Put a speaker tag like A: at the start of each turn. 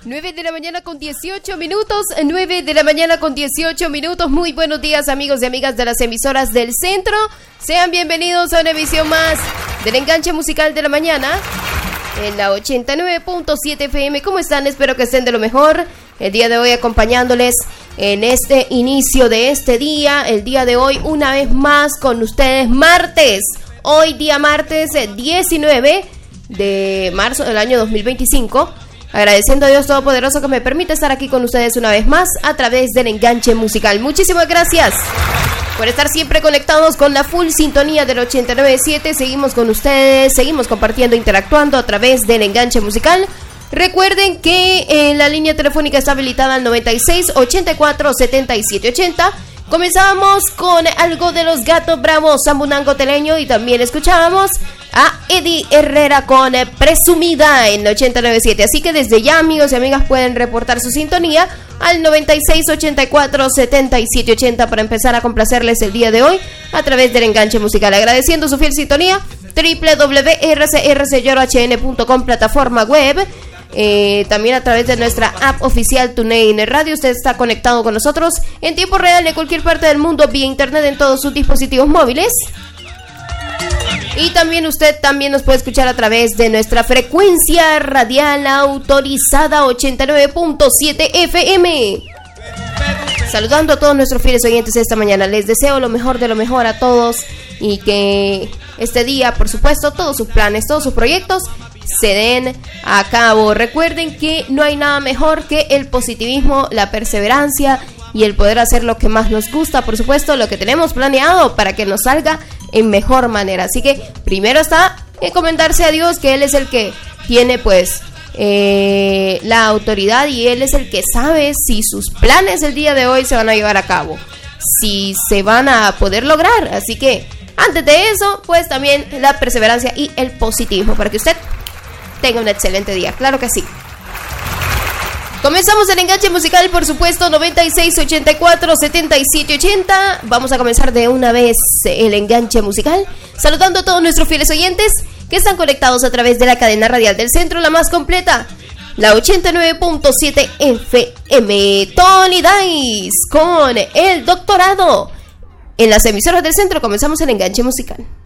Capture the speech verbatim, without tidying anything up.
A: nueve de la mañana con dieciocho minutos, nueve de la mañana con dieciocho minutos. Muy buenos días, amigos y amigas de las emisoras del centro. Sean bienvenidos a una emisión más del Enganche Musical de la Mañana en la ochenta y nueve punto siete F M. ¿Cómo están? Espero que estén de lo mejor. El día de hoy acompañándoles en este inicio de este día. El día de hoy una vez más con ustedes, martes. Hoy día martes diecinueve de marzo del año dos mil veinticinco. Agradeciendo a Dios Todopoderoso que me permite estar aquí con ustedes una vez más a través del Enganche Musical. Muchísimas gracias por estar siempre conectados con la full sintonía del ochenta y nueve punto siete. Seguimos con ustedes, seguimos compartiendo, interactuando a través del Enganche Musical. Recuerden que eh, la línea telefónica está habilitada al noventa y seis, ochenta y cuatro, setenta y siete, ochenta. Comenzábamos con algo de los Gatos Bravos, Zambunango Teleño, y también escuchábamos a Eddie Herrera con eh, Presumida en ochenta y nueve punto siete. Así que desde ya, amigos y amigas, pueden reportar su sintonía al noventa y seis, ochenta y cuatro, setenta y siete, ochenta para empezar a complacerles el día de hoy a través del Enganche Musical. Agradeciendo su fiel sintonía, doble u doble u doble u punto r c r c lloro h n punto com, plataforma web. Eh, también a través de nuestra app oficial TuneIn Radio. Usted está conectado con nosotros en tiempo real de cualquier parte del mundo vía internet en todos sus dispositivos móviles. Y también usted también nos puede escuchar a través de nuestra frecuencia radial autorizada ochenta y nueve punto siete F M. Saludando a todos nuestros fieles oyentes esta mañana. Les deseo lo mejor de lo mejor a todos y que este día, por supuesto, todos sus planes, todos sus proyectos se den a cabo. Recuerden que no hay nada mejor que el positivismo, la perseverancia y el poder hacer lo que más nos gusta, por supuesto, lo que tenemos planeado para que nos salga en mejor manera. Así que primero está encomendarse a Dios, que Él es el que tiene pues eh, la autoridad y Él es el que sabe si sus planes el día de hoy se van a llevar a cabo, si se van a poder lograr. Así que antes de eso, pues también la perseverancia y el positivismo para que usted tenga un excelente día, claro que sí. Comenzamos el Enganche Musical, por supuesto, noventa y seis, ochenta y cuatro, setenta y siete, ochenta. Vamos a comenzar de una vez el Enganche Musical, saludando a todos nuestros fieles oyentes que están conectados a través de la cadena radial del centro, la más completa, la ochenta y nueve punto siete F M. Tony Dice con el doctorado. En las emisoras del centro comenzamos el Enganche Musical.